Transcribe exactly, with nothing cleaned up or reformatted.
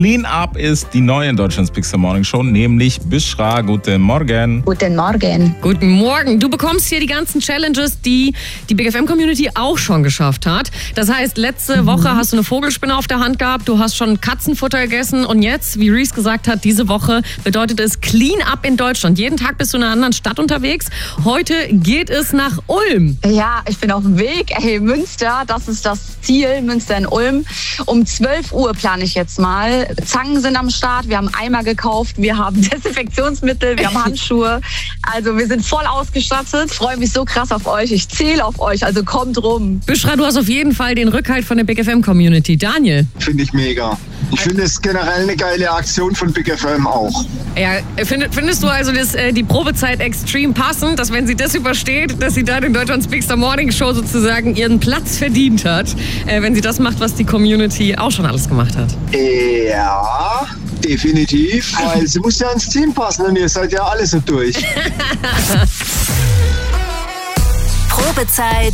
Clean Up ist die neue in Deutschlands Big Star Morning Show, nämlich Büşra. Guten Morgen. Guten Morgen. Guten Morgen. Du bekommst hier die ganzen Challenges, die die Big F M-Community auch schon geschafft hat. Das heißt, letzte mhm. Woche hast du eine Vogelspinne auf der Hand gehabt, du hast schon Katzenfutter gegessen und jetzt, wie Reese gesagt hat, diese Woche bedeutet es Clean Up in Deutschland. Jeden Tag bist du in einer anderen Stadt unterwegs. Heute geht es nach Ulm. Ja, ich bin auf dem Weg. Hey, Münster, das ist das Ziel, Münster in Ulm. Um zwölf Uhr plane ich jetzt mal. Zangen sind am Start, wir haben Eimer gekauft, wir haben Desinfektionsmittel, wir haben Handschuhe. Also wir sind voll ausgestattet. Ich freue mich so krass auf euch. Ich zähle auf euch, also kommt rum. Büşra, du hast auf jeden Fall den Rückhalt von der Big F M-Community. Daniel? Finde ich mega. Ich finde es generell eine geile Aktion von Big F M auch. Ja, findest, findest du also das, äh, die Probezeit extrem passend, dass wenn sie das übersteht, dass sie dann in Deutschlands Big Star Morning Show sozusagen ihren Platz verdient hat, äh, wenn sie das macht, was die Community auch schon alles gemacht hat? Ja, definitiv, weil sie muss ja ins Team passen und ihr seid ja alle so durch. Probezeit.